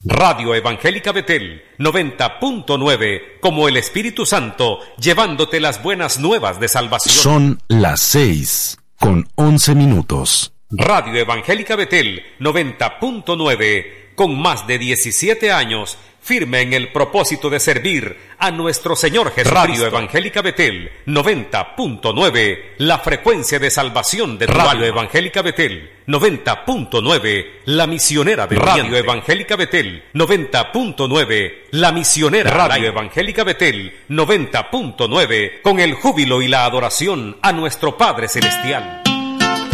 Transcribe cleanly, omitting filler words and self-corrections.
Radio Evangélica Betel 90.9, como el Espíritu Santo, llevándote las buenas nuevas de salvación. Son las 6:11. Radio Evangélica Betel 90.9, con más de 17 años, firme en el propósito de servir a nuestro Señor Jesucristo. Radio Evangélica Betel 90.9, la frecuencia de salvación de Radio Evangélica Betel 90.9, la misionera de Radio Evangélica Betel 90.9, la misionera Radio Evangélica Betel 90.9, con el júbilo y la adoración a nuestro Padre Celestial.